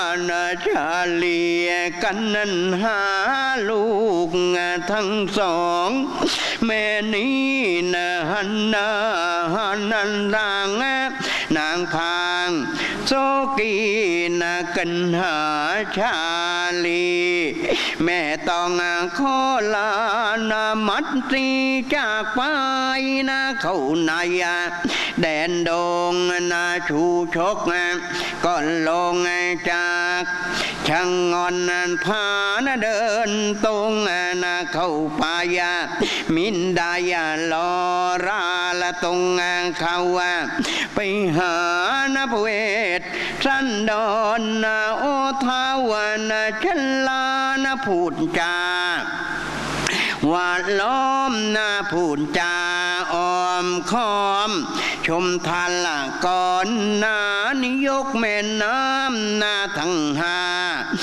นาชาลีกันนั้นหาลูกทั้งสองแม่นี้นะหันนาหันนันทางนางพางโซกีนะกันหาชาลีแม่ต้องขอลานามัดตีจากไปนะเข้าในแดนดงนาชูชกก่อนลงจากช่างงอนพานะเดินตรงนะเข้าป่ายมินดายลอราละตรงเขาไปหานะพเวทสันดอนนะโอทาวนะชันลานะพูดจาว่าล้อมนาพูดจาอ้อมค้อมชมทันละก่อนนานิยกแม่น้ำนาทั้งหา